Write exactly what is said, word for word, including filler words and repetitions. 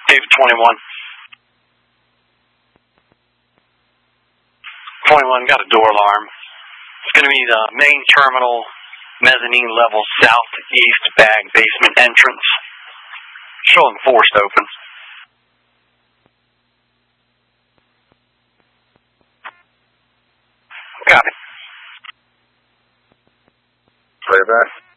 David twenty-one. twenty-one, got a door alarm. It's going to be the main terminal, mezzanine level, southeast bag basement entrance. Showing forced open. Got it. Play back.